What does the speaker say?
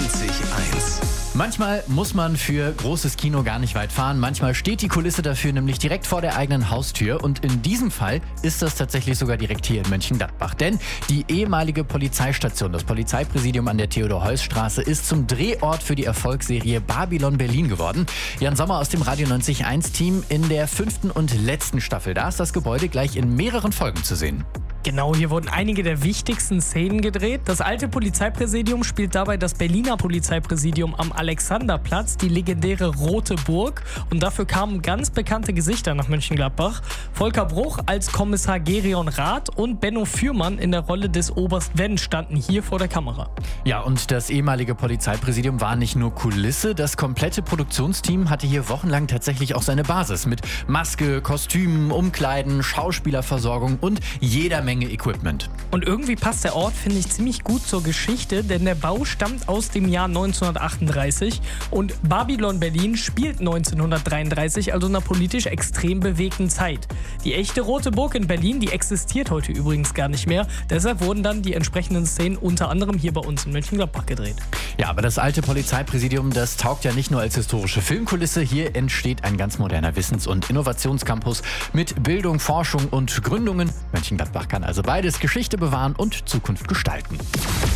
90.1. Manchmal muss man für großes Kino gar nicht weit fahren. Manchmal steht die Kulisse dafür nämlich direkt vor der eigenen Haustür. Und in diesem Fall ist das tatsächlich sogar direkt hier in Mönchengladbach. Denn die ehemalige Polizeistation, das Polizeipräsidium an der Theodor-Heuss-Straße, ist zum Drehort für die Erfolgsserie Babylon Berlin geworden. Jan Sommer aus dem Radio 90.1-Team in der 5. und letzten Staffel. Da ist das Gebäude gleich in mehreren Folgen zu sehen. Genau, hier wurden einige der wichtigsten Szenen gedreht. Das alte Polizeipräsidium spielt dabei das Berliner Polizeipräsidium am Alexanderplatz, die legendäre Rote Burg. Und dafür kamen ganz bekannte Gesichter nach Mönchengladbach. Volker Bruch als Kommissar Gerion Rath und Benno Fürmann in der Rolle des Oberst Wendt standen hier vor der Kamera. Ja, und das ehemalige Polizeipräsidium war nicht nur Kulisse. Das komplette Produktionsteam hatte hier wochenlang tatsächlich auch seine Basis mit Maske, Kostümen, Umkleiden, Schauspielerversorgung und jeder Menge Equipment. Und irgendwie passt der Ort, finde ich, ziemlich gut zur Geschichte, denn der Bau stammt aus dem Jahr 1938 und Babylon Berlin spielt 1933, also in einer politisch extrem bewegten Zeit. Die echte Rote Burg in Berlin, die existiert heute übrigens gar nicht mehr. Deshalb wurden dann die entsprechenden Szenen unter anderem hier bei uns in Mönchengladbach gedreht. Ja, aber das alte Polizeipräsidium, das taugt ja nicht nur als historische Filmkulisse. Hier entsteht ein ganz moderner Wissens- und Innovationscampus mit Bildung, Forschung und Gründungen. Mönchengladbach kann also beides: Geschichte bewahren und Zukunft gestalten.